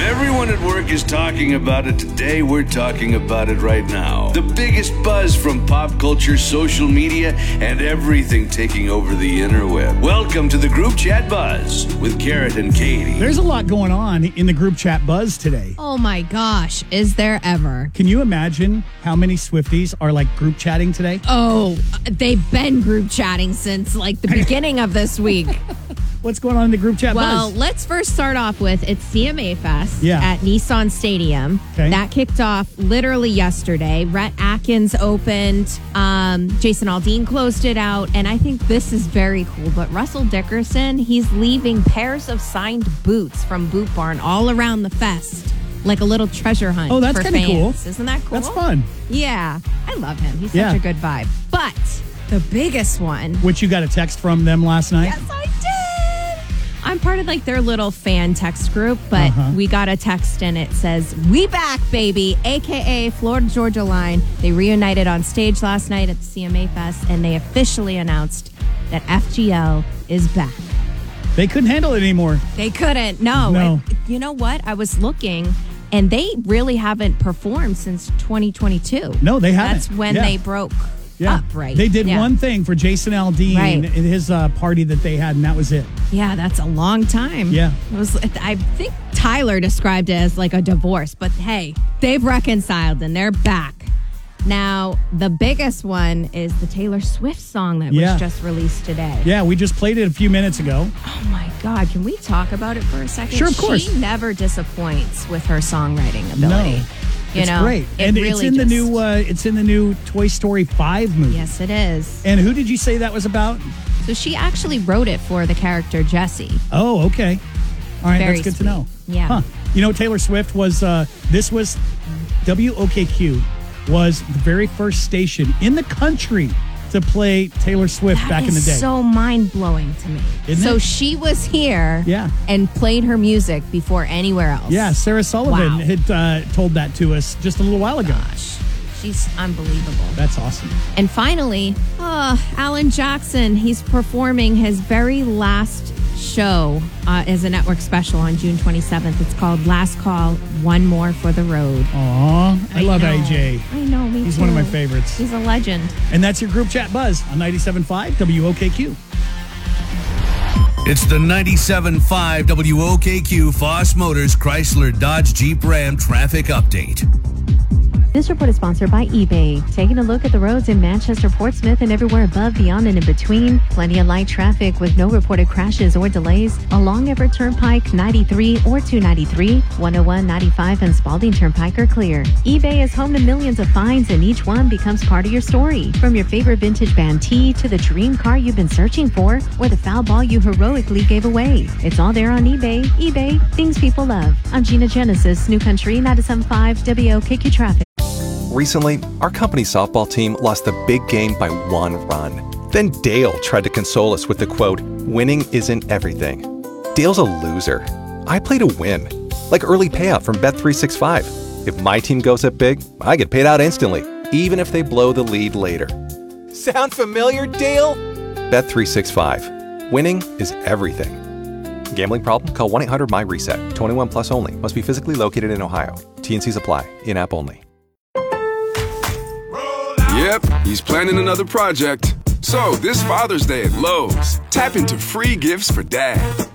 Everyone at work is talking about it today. We're talking about it right now. The biggest buzz from pop culture, social media, and everything taking over the interweb. Welcome to the Group Chat Buzz with Garrett and Katie. There's a lot going on in the Group Chat Buzz today. Oh my gosh, is there ever? Can you imagine how many Swifties are like group chatting today? Oh, they've been group chatting since like the beginning of this week. What's going on in the Group Chat Buzz? Well, let's first start off with it's CMA Fest at Nissan Stadium. Okay. That kicked off literally yesterday. Rhett Atkins opened. Jason Aldean closed it out. And I think this is very cool. But Russell Dickerson, he's leaving pairs of signed boots from Boot Barn all around the fest. Like a little treasure hunt. Oh, that's kind of cool. Isn't that cool? That's fun. Yeah. I love him. He's such a good vibe. But the biggest one. Which you got a text from them last night? Yes, I did. I'm part of like their little fan text group, but we got a text and it says, "We back, baby," a.k.a. Florida Georgia Line. They reunited on stage last night at the CMA Fest, and they officially announced that FGL is back. They couldn't handle it anymore. They couldn't. No. And you know what? I was looking, and they really haven't performed since 2022. No, they haven't. That's when they broke up, right? They did one thing for Jason Aldean in his party that they had, and that was it. Yeah, that's a long time. Yeah. It was. I think Tyler described it as like a divorce, but hey, they've reconciled and they're back. Now, the biggest one is the Taylor Swift song that was just released today. Yeah, we just played it a few minutes ago. Oh my God, can we talk about it for a second? Sure, of course. She never disappoints with her songwriting ability. No. It's great. And it's in the new it's in the new Toy Story 5 movie. Yes, it is. And who did you say that was about? So she actually wrote it for the character Jessie. Oh, okay. All right, Very that's good sweet. to know. Yeah. Huh. You know, Taylor Swift was this was WOKQ was the very first station in the country to play Taylor Swift back in the day. So mind-blowing to me. Isn't it? She was here Yeah. and played her music before anywhere else. Yeah, Sarah Sullivan Wow. had told that to us just a little while ago. Gosh, she's unbelievable. That's awesome. And finally, Alan Jackson, he's performing his very last show as a network special on June 27th. It's called Last Call, One More for the Road. Aw, I love know. AJ. I know, me He's too. one of my favorites. He's a legend. And that's your Group Chat Buzz on 97.5 WOKQ. It's the 97.5 WOKQ Foss Motors Chrysler Dodge Jeep Ram traffic update. This report is sponsored by eBay. Taking a look at the roads in Manchester, Portsmouth, and everywhere above, beyond, and in between. Plenty of light traffic with no reported crashes or delays along Everett Turnpike, 93 or 293, 101, 95, and Spalding Turnpike are clear. eBay is home to millions of finds, and each one becomes part of your story. From your favorite vintage band tee to the dream car you've been searching for, or the foul ball you heroically gave away. It's all there on eBay. eBay, things people love. I'm Gina Genesis, New Country 97.5 WOKQ Traffic. Recently, our company's softball team lost the big game by 1 run. Then Dale tried to console us with the quote, "Winning isn't everything." Dale's a loser. I play to win. Like early payout from Bet365. If my team goes up big, I get paid out instantly, even if they blow the lead later. Sound familiar, Dale? Bet365. Winning is everything. Gambling problem? Call 1-800-MY-RESET. 21 plus only. Must be physically located in Ohio. T&Cs apply. In-app only. Yep, he's planning another project. So, this Father's Day at Lowe's, tap into free gifts for Dad.